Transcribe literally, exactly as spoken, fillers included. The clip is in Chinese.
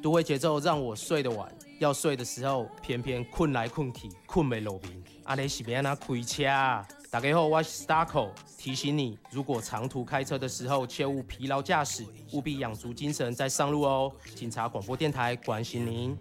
都会节奏让我睡得晚，要睡的时候偏偏困来困去，困没落眠。阿你是要安怎开车啊？大家好，我是 Starco， 提醒你，如果长途开车的时候，切勿疲劳驾驶，务必养足精神再上路哦。警察广播电台关心您。